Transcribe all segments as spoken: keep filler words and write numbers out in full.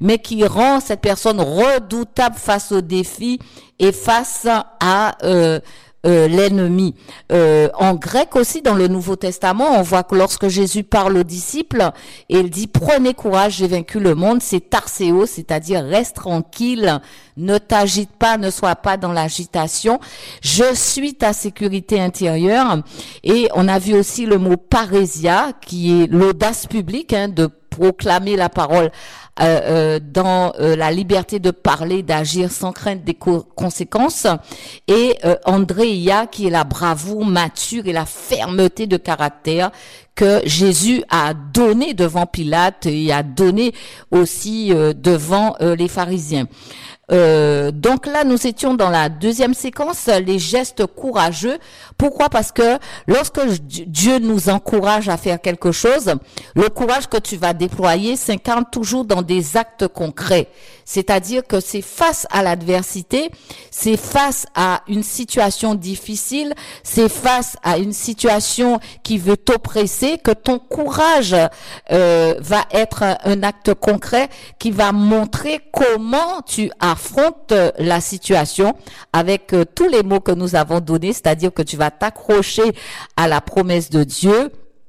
mais qui rend cette personne redoutable face aux défis et face à euh, Euh, l'ennemi. Euh, en grec aussi, dans le Nouveau Testament, on voit que lorsque Jésus parle aux disciples, il dit « Prenez courage, j'ai vaincu le monde », c'est tarséo, c'est-à-dire « Reste tranquille, ne t'agite pas, ne sois pas dans l'agitation, je suis ta sécurité intérieure ». Et on a vu aussi le mot « parésia », qui est l'audace publique, hein, de proclamer la parole Euh, euh, dans euh, la liberté de parler, d'agir sans crainte des co- conséquences, et euh, Andréia, qui est la bravoure mature et la fermeté de caractère que Jésus a donné devant Pilate et a donné aussi euh, devant euh, les pharisiens. Euh, donc là, nous étions dans la deuxième séquence, les gestes courageux. Pourquoi? Parce que lorsque Dieu nous encourage à faire quelque chose, le courage que tu vas déployer s'incarne toujours dans des actes concrets. C'est-à-dire que c'est face à l'adversité, c'est face à une situation difficile, c'est face à une situation qui veut t'oppresser, que ton courage euh, va être un acte concret qui va montrer comment tu affrontes la situation avec euh, tous les mots que nous avons donnés, c'est-à-dire que tu vas t'accrocher à la promesse de Dieu.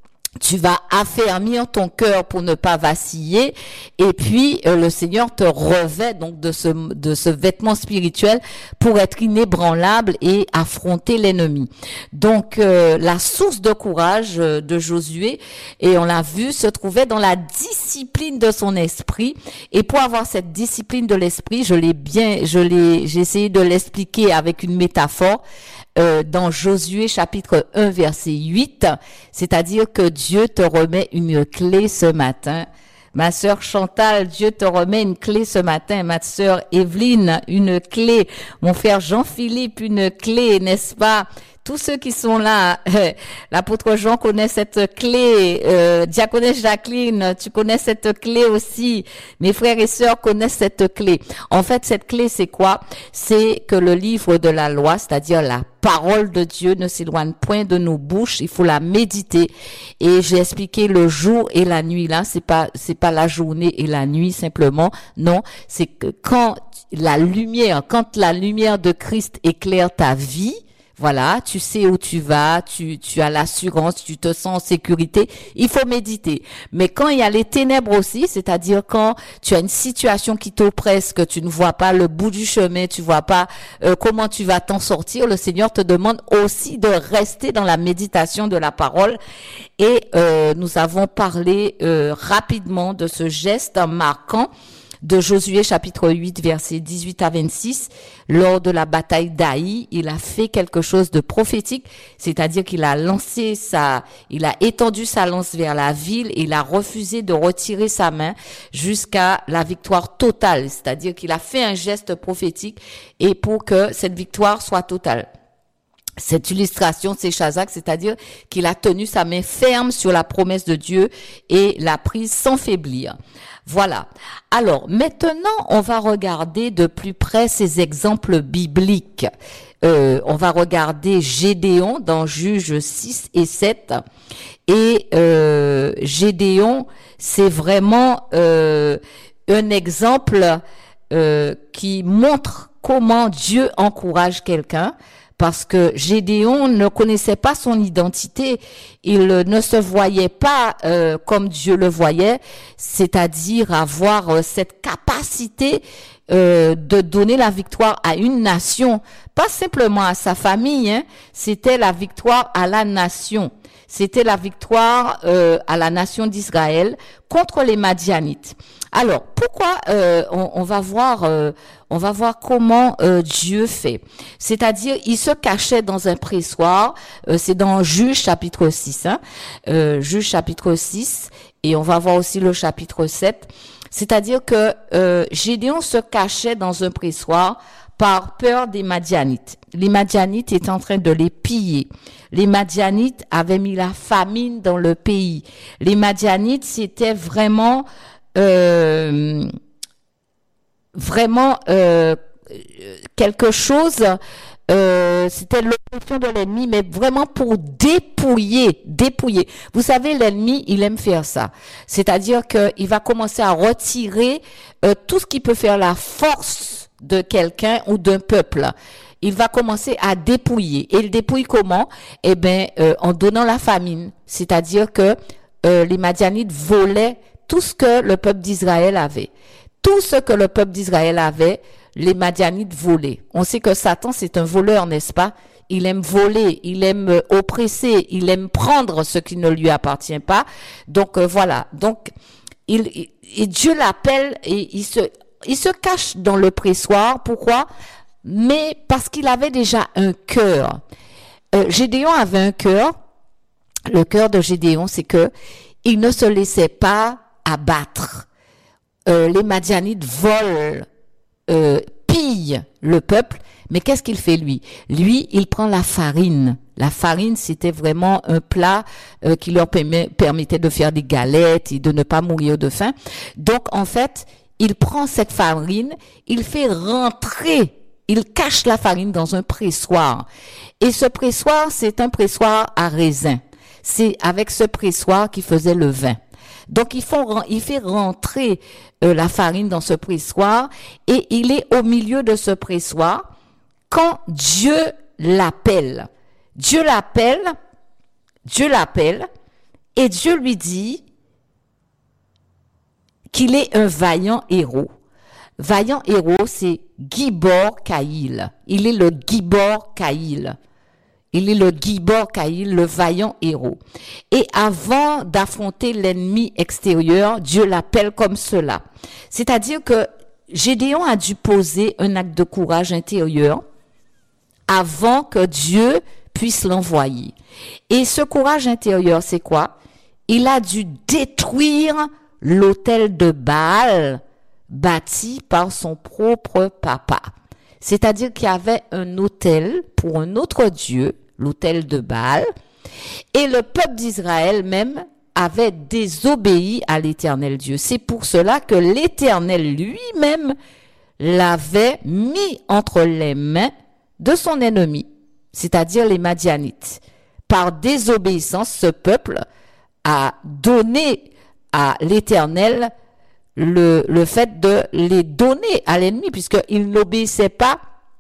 Tu vas affermir ton cœur pour ne pas vaciller, et puis euh, le Seigneur te revêt donc de ce de ce vêtement spirituel pour être inébranlable et affronter l'ennemi. Donc euh, la source de courage euh, de Josué, et on l'a vu, se trouvait dans la discipline de son esprit. Et pour avoir cette discipline de l'esprit, je l'ai bien, je l'ai, j'ai essayé de l'expliquer avec une métaphore. Euh, dans Josué chapitre un verset huit, c'est-à-dire que Dieu te remet une clé ce matin. Ma sœur Chantal, Dieu te remet une clé ce matin. Ma sœur Evelyne, une clé. Mon frère Jean-Philippe, une clé, n'est-ce pas? Tous ceux qui sont là, euh, l'apôtre Jean connaît cette clé, euh, diaconesse Jacqueline, tu connais cette clé aussi, mes frères et sœurs connaissent cette clé. En fait, cette clé, c'est quoi? C'est que le livre de la loi, c'est-à-dire la parole de Dieu, ne s'éloigne point de nos bouches, il faut la méditer. Et j'ai expliqué le jour et la nuit, là, c'est pas, c'est pas la journée et la nuit simplement, non, c'est que quand la lumière, quand la lumière de Christ éclaire ta vie, voilà, tu sais où tu vas, tu, tu as l'assurance, tu te sens en sécurité, il faut méditer. Mais quand il y a les ténèbres aussi, c'est-à-dire quand tu as une situation qui t'oppresse, que tu ne vois pas le bout du chemin, tu vois pas euh, comment tu vas t'en sortir, le Seigneur te demande aussi de rester dans la méditation de la parole. Et euh, nous avons parlé euh, rapidement de ce geste marquant de Josué chapitre huit versets dix-huit à vingt-six. Lors de la bataille d'Aï, il a fait quelque chose de prophétique, c'est-à-dire qu'il a lancé sa, il a étendu sa lance vers la ville et il a refusé de retirer sa main jusqu'à la victoire totale, c'est-à-dire qu'il a fait un geste prophétique et pour que cette victoire soit totale. Cette illustration, c'est Shazak, c'est-à-dire qu'il a tenu sa main ferme sur la promesse de Dieu et l'a prise sans faiblir. Voilà. Alors, maintenant, on va regarder de plus près ces exemples bibliques. Euh, on va regarder Gédéon dans Juges six et sept. Et euh, Gédéon, c'est vraiment euh, un exemple euh, qui montre comment Dieu encourage quelqu'un. Parce que Gédéon ne connaissait pas son identité, il ne se voyait pas euh, comme Dieu le voyait, c'est-à-dire avoir euh, cette capacité euh, de donner la victoire à une nation, pas simplement à sa famille, hein, c'était la victoire à la nation. C'était la victoire euh, à la nation d'Israël contre les Madianites. Alors, pourquoi euh, on, on va voir, euh, on va voir comment euh, Dieu fait. C'est-à-dire, il se cachait dans un pressoir. Euh, c'est dans Juges chapitre six, hein, euh, Juges chapitre six, et on va voir aussi le chapitre sept. C'est-à-dire que euh, Gédéon se cachait dans un pressoir par peur des Madianites. Les Madianites étaient en train de les piller. Les Madianites avaient mis la famine dans le pays. Les Madianites, c'était vraiment, euh, vraiment euh, quelque chose euh, c'était l'oppression de l'ennemi, mais vraiment pour dépouiller, dépouiller. Vous savez, l'ennemi, il aime faire ça. C'est-à-dire qu'il va commencer à retirer euh, tout ce qui peut faire la force de quelqu'un ou d'un peuple. Il va commencer à dépouiller. Et il dépouille comment? Eh bien, euh, en donnant la famine. C'est-à-dire que euh, les Madianites volaient tout ce que le peuple d'Israël avait. Tout ce que le peuple d'Israël avait, les Madianites volaient. On sait que Satan, c'est un voleur, n'est-ce pas? Il aime voler, il aime oppresser, il aime prendre ce qui ne lui appartient pas. Donc euh, voilà. Donc il, il et Dieu l'appelle et il se il se cache dans le pressoir. Pourquoi? Mais parce qu'il avait déjà un cœur. Euh, Gédéon avait un cœur. Le cœur de Gédéon, c'est que il ne se laissait pas abattre. Euh, les Madianites volent, euh, pillent le peuple, mais qu'est-ce qu'il fait lui? Lui, il prend la farine. La farine, c'était vraiment un plat euh, qui leur permet, permettait de faire des galettes et de ne pas mourir de faim. Donc, en fait, il prend cette farine, il fait rentrer, il cache la farine dans un pressoir. Et ce pressoir, c'est un pressoir à raisin. C'est avec ce pressoir qu'il faisait le vin. Donc, il, font, il fait rentrer euh, la farine dans ce pressoir et il est au milieu de ce pressoir quand Dieu l'appelle. Dieu l'appelle, Dieu l'appelle et Dieu lui dit qu'il est un vaillant héros. Vaillant héros, c'est Gibor Kaïl. Il est le Gibor Kaïl. Il est le Gibor Kaïl, le vaillant héros. Et avant d'affronter l'ennemi extérieur, Dieu l'appelle comme cela. C'est-à-dire que Gédéon a dû poser un acte de courage intérieur avant que Dieu puisse l'envoyer. Et ce courage intérieur, c'est quoi? Il a dû détruire l'autel de Baal bâti par son propre papa. C'est-à-dire qu'il y avait un autel pour un autre Dieu, l'autel de Baal, et le peuple d'Israël même avait désobéi à l'Éternel Dieu. C'est pour cela que l'Éternel lui-même l'avait mis entre les mains de son ennemi, c'est-à-dire les Madianites. Par désobéissance, ce peuple a donné à l'Éternel le, le fait de les donner à l'ennemi, puisqu'il n'obéissait pas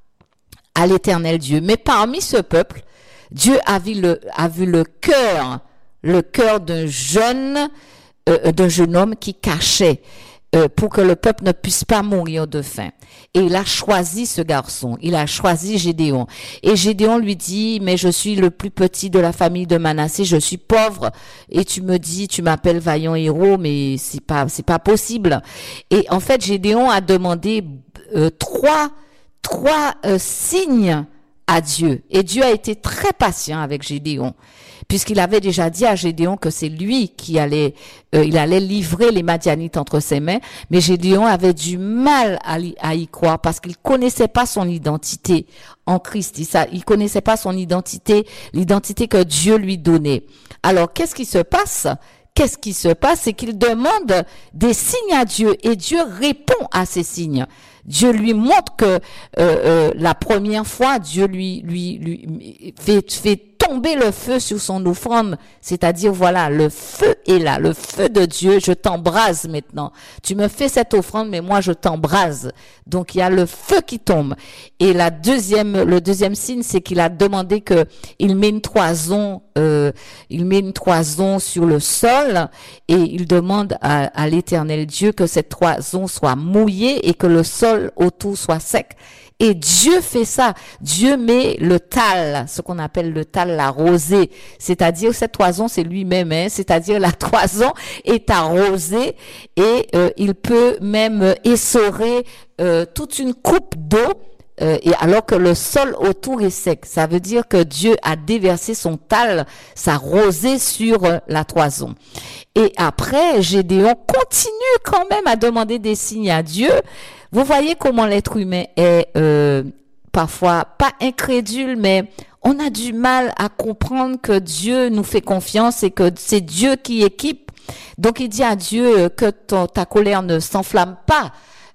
à l'Éternel Dieu. Mais parmi ce peuple, Dieu a vu le, a vu le cœur, le cœur d'un jeune, euh, d'un jeune homme qui cachait euh, pour que le peuple ne puisse pas mourir de faim. Et il a choisi ce garçon, il a choisi Gédéon. Et Gédéon lui dit, mais je suis le plus petit de la famille de Manassé, je suis pauvre. Et tu me dis, tu m'appelles vaillant héros, mais c'est pas, c'est pas possible. Et en fait, Gédéon a demandé euh, trois, trois euh, signes à Dieu. Et Dieu a été très patient avec Gédéon, puisqu'il avait déjà dit à Gédéon que c'est lui qui allait, euh, il allait livrer les Madianites entre ses mains. Mais Gédéon avait du mal à, à y croire parce qu'il connaissait pas son identité en Christ. Il, ça, il connaissait pas son identité, l'identité que Dieu lui donnait. Alors, qu'est-ce qui se passe? Qu'est-ce qui se passe? C'est qu'il demande des signes à Dieu et Dieu répond à ces signes. Dieu lui montre que euh, euh, la première fois, Dieu lui lui lui fait, fait tomber le feu sur son offrande, c'est-à-dire voilà, le feu est là, le feu de Dieu, je t'embrase maintenant. Tu me fais cette offrande, mais moi je t'embrase. Donc il y a le feu qui tombe. Et la deuxième, le deuxième signe, c'est qu'il a demandé que il met une toison, euh, il met une toison sur le sol et il demande à, à l'Éternel Dieu que cette toison soit mouillée et que le sol autour soit sec. Et Dieu fait ça. Dieu met le tal, ce qu'on appelle le tal, la rosée. C'est-à-dire, cette toison, c'est lui-même, hein, c'est-à-dire la toison est arrosée et euh, il peut même essorer euh, toute une coupe d'eau. Euh, et alors que le sol autour est sec, ça veut dire que Dieu a déversé son tal, sa rosée sur euh, la toison. Et après, Gédéon continue quand même à demander des signes à Dieu. Vous voyez comment l'être humain est euh, parfois pas incrédule, mais on a du mal à comprendre que Dieu nous fait confiance et que c'est Dieu qui équipe. Donc il dit à Dieu que ton, ta colère ne s'enflamme pas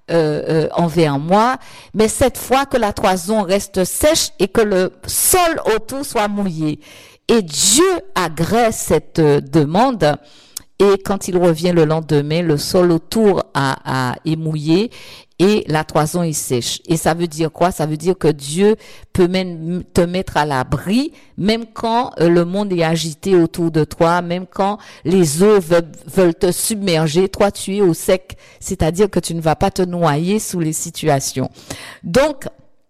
euh, euh, envers moi, mais cette fois que la toison reste sèche et que le sol autour soit mouillé. Et Dieu agrée cette euh, demande. Et quand il revient le lendemain, le sol autour a, a, est mouillé et la toison est sèche. Et ça veut dire quoi? Ça veut dire que Dieu peut même te mettre à l'abri, même quand euh, le monde est agité autour de toi, même quand les eaux veulent, veulent te submerger, toi tu es au sec, c'est-à-dire que tu ne vas pas te noyer sous les situations. Donc,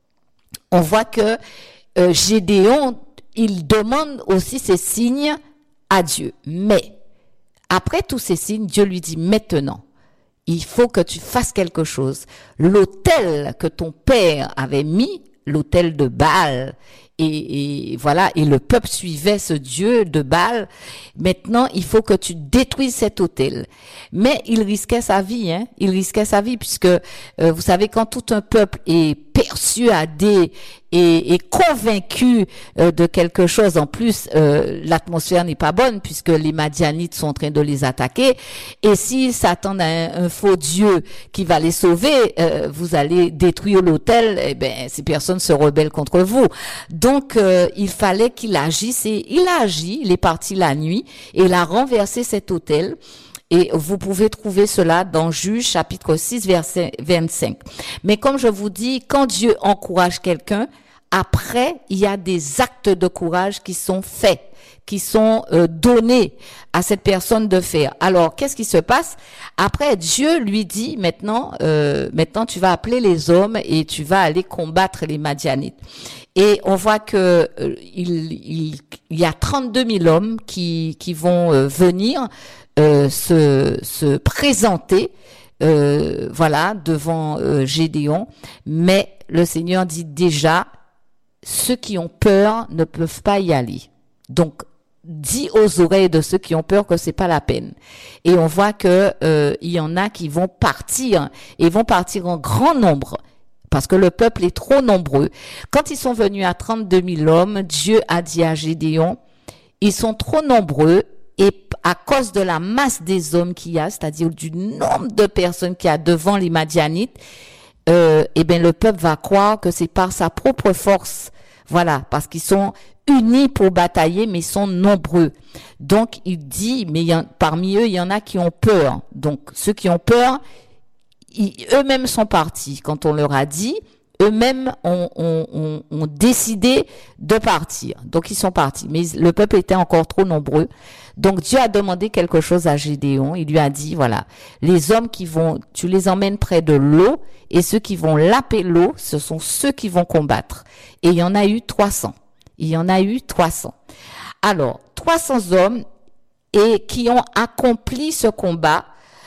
on voit que euh, Gédéon, il demande aussi ces signes à Dieu. Mais après tous ces signes, Dieu lui dit maintenant, il faut que tu fasses quelque chose. L'autel que ton père avait mis, l'autel de Baal, et, et voilà, et le peuple suivait ce dieu de Baal. Maintenant, il faut que tu détruises cet autel. Mais il risquait sa vie, hein. Il risquait sa vie puisque, euh, vous savez, quand tout un peuple est persuadé et, et convaincu euh, de quelque chose, en plus, euh, l'atmosphère n'est pas bonne puisque les Madianites sont en train de les attaquer. Et s'ils s'attendent à un, un faux dieu qui va les sauver, euh, vous allez détruire l'autel. Eh ben, ces personnes se rebellent contre vous. Donc, euh, il fallait qu'il agisse et il a agi. Il est parti la nuit et il a renversé cet autel. Et vous pouvez trouver cela dans Juge chapitre six verset vingt-cinq. Mais comme je vous dis, quand Dieu encourage quelqu'un, après, il y a des actes de courage qui sont faits, qui sont euh, donnés à cette personne de faire. Alors, qu'est-ce qui se passe? Après, Dieu lui dit maintenant, euh, maintenant tu vas appeler les hommes et tu vas aller combattre les Madianites. Et on voit que euh, il, il, il y a trente-deux mille hommes qui, qui vont euh, venir euh, se, se présenter, euh, voilà, devant euh, Gédéon. Mais le Seigneur dit déjà, ceux qui ont peur ne peuvent pas y aller. Donc, dis aux oreilles de ceux qui ont peur que c'est pas la peine. Et on voit que euh, il y en a qui vont partir et vont partir en grand nombre parce que le peuple est trop nombreux. Quand ils sont venus à trente-deux mille hommes, Dieu a dit à Gédéon, ils sont trop nombreux et à cause de la masse des hommes qu'il y a, c'est-à-dire du nombre de personnes qu'il y a devant les Madianites, euh, eh bien le peuple va croire que c'est par sa propre force. Voilà, parce qu'ils sont unis pour batailler, mais ils sont nombreux. Donc, il dit, mais il y en, parmi eux, il y en a qui ont peur. Donc, ceux qui ont peur, ils, eux-mêmes sont partis. Quand on leur a dit, eux-mêmes ont, ont, ont, ont décidé de partir. Donc, ils sont partis. Mais le peuple était encore trop nombreux. Donc, Dieu a demandé quelque chose à Gédéon. Il lui a dit, voilà, les hommes qui vont, tu les emmènes près de l'eau, et ceux qui vont laper l'eau, ce sont ceux qui vont combattre. Et il y en a eu trois cents. Il y en a eu trois cents. Alors, trois cents hommes et qui ont accompli ce combat.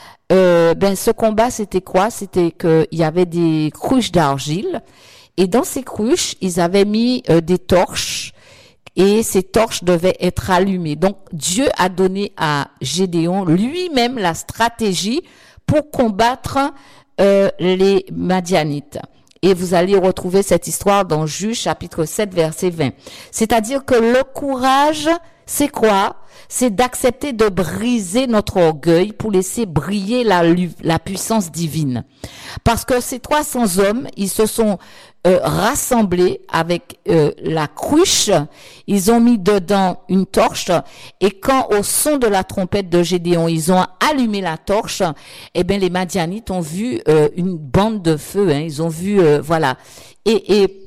Euh, ben, ce combat, c'était quoi? C'était que il y avait des cruches d'argile. Et dans ces cruches, ils avaient mis euh, des torches. Et ces torches devaient être allumées. Donc, Dieu a donné à Gédéon lui-même la stratégie pour combattre euh, les Madianites. Et vous allez retrouver cette histoire dans Juge chapitre sept verset vingt. C'est-à-dire que le courage, c'est quoi? C'est d'accepter de briser notre orgueil pour laisser briller la, la puissance divine. Parce que ces trois cents hommes, ils se sont euh, rassemblés avec euh, la cruche, ils ont mis dedans une torche, et quand au son de la trompette de Gédéon, ils ont allumé la torche, eh bien les Madianites ont vu euh, une bande de feu, hein, ils ont vu, euh, voilà, et, et,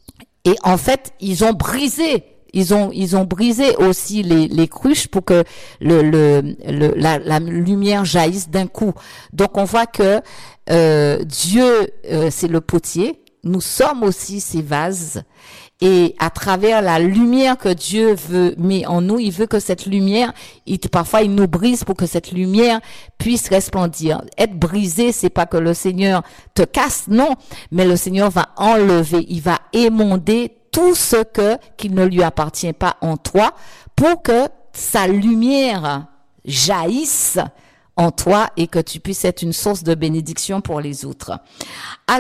et en fait, ils ont brisé Ils ont ils ont brisé aussi les les cruches pour que le le, le la, la lumière jaillisse d'un coup. Donc on voit que euh, Dieu euh, c'est le potier, nous sommes aussi ces vases et à travers la lumière que Dieu veut met en nous, il veut que cette lumière, il, parfois il nous brise pour que cette lumière puisse resplendir. Être brisé, c'est pas que le Seigneur te casse, non, mais le Seigneur va enlever, il va émonder tout ce que qui ne lui appartient pas en toi pour que sa lumière jaillisse en toi et que tu puisses être une source de bénédiction pour les autres. Alors,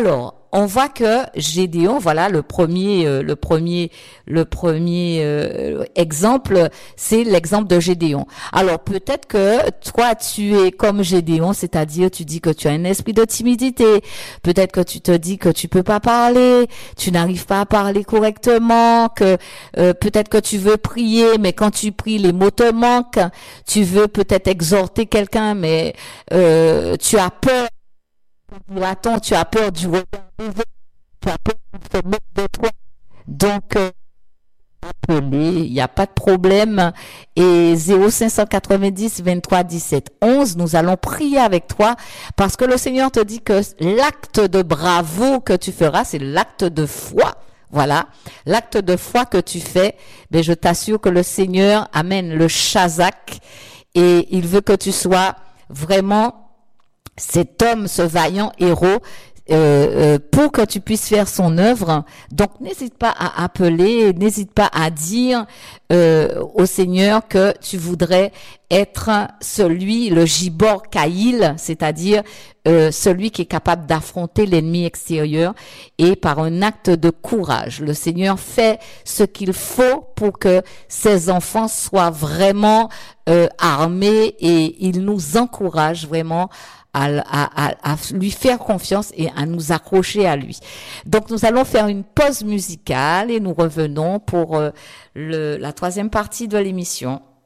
on voit que Gédéon, voilà le premier, euh, le premier, le premier euh, exemple, c'est l'exemple de Gédéon. Alors peut-être que toi tu es comme Gédéon, c'est-à-dire tu dis que tu as un esprit de timidité. Peut-être que tu te dis que tu peux pas parler, tu n'arrives pas à parler correctement, que euh, peut-être que tu veux prier, mais quand tu pries les mots te manquent. Tu veux peut-être exhorter quelqu'un, mais euh, tu as peur. Attends, tu as peur du regard des autres, tu as peur qu'on se moque de toi. Donc, euh, appelez, il n'y a pas de problème. Et zéro cinq cent quatre-vingt-dix vingt-trois dix-sept onze, nous allons prier avec toi parce que le Seigneur te dit que l'acte de bravo que tu feras, c'est l'acte de foi. Voilà, l'acte de foi que tu fais, ben je t'assure que le Seigneur amène le Chazak et il veut que tu sois vraiment cet homme, ce vaillant héros, euh, euh, pour que tu puisses faire son œuvre. Donc, n'hésite pas à appeler, n'hésite pas à dire euh, au Seigneur que tu voudrais être celui, le Gibor Kaïl, c'est-à-dire euh, celui qui est capable d'affronter l'ennemi extérieur et par un acte de courage. Le Seigneur fait ce qu'il faut pour que ses enfants soient vraiment euh, armés et il nous encourage vraiment À, à, à, à lui faire confiance et à nous accrocher à lui. Donc nous allons faire une pause musicale et nous revenons pour euh, le, la troisième partie de l'émission.